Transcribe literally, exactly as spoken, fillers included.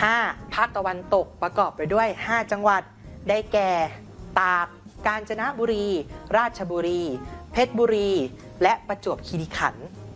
ห้า ภาคตะวันตกประกอบไปด้วยห้าจังหวัดได้แก่ตาก กาญจนบุรี ราชบุรี เพชรบุรีและประจวบคีรีขันธ์